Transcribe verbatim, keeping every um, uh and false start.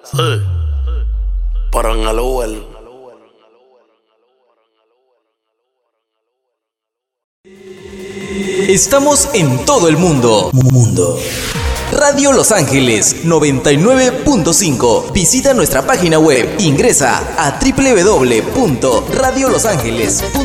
Sí. Para en el Uber. Estamos en todo el mundo. Mundo. Radio Los Ángeles noventa y nueve punto cinco. Visita nuestra página web. Ingresa a doble u doble u doble u punto radio los ángeles punto com.